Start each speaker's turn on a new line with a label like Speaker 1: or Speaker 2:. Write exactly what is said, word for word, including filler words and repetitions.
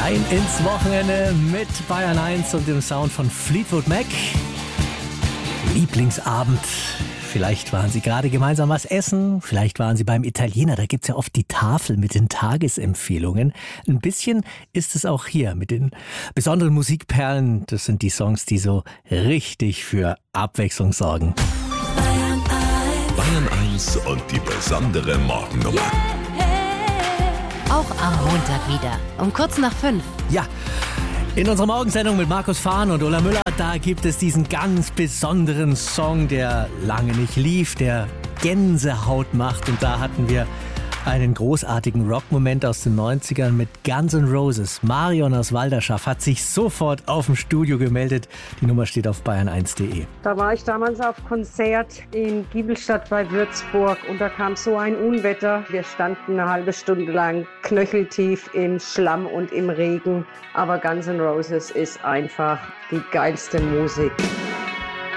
Speaker 1: Rein ins Wochenende mit Bayern eins und dem Sound von Fleetwood Mac. Lieblingsabend. Vielleicht waren Sie gerade gemeinsam was essen, vielleicht waren Sie beim Italiener, da gibt's ja oft die Tafel mit den Tagesempfehlungen. Ein bisschen ist es auch hier mit den besonderen Musikperlen. Das sind die Songs, die so richtig für Abwechslung sorgen.
Speaker 2: Bayern eins und die besondere Morgennummer.
Speaker 3: Auch am Montag wieder, um kurz nach fünf.
Speaker 1: Ja, in unserer Morgensendung mit Markus Fahn und Ulla Müller, da gibt es diesen ganz besonderen Song, der lange nicht lief, der Gänsehaut macht. Und da hatten wir einen großartigen Rockmoment aus den neunzigern mit Guns N' Roses. Marion aus Walderschaff hat sich sofort auf dem Studio gemeldet. Die Nummer steht auf bayern eins punkt de.
Speaker 4: Da war ich damals auf Konzert in Giebelstadt bei Würzburg und da kam so ein Unwetter. Wir standen eine halbe Stunde lang knöcheltief im Schlamm und im Regen. Aber Guns N' Roses ist einfach die geilste Musik.